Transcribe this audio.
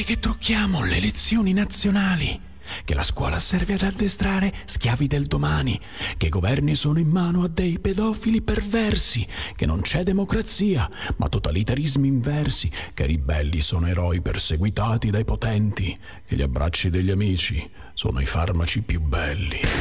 Noi che trucchiamo le elezioni nazionali, che la scuola serve ad addestrare schiavi del domani, che i governi sono in mano a dei pedofili perversi, che non c'è democrazia, ma totalitarismi inversi, che i ribelli sono eroi perseguitati dai potenti, che gli abbracci degli amici sono i farmaci più belli.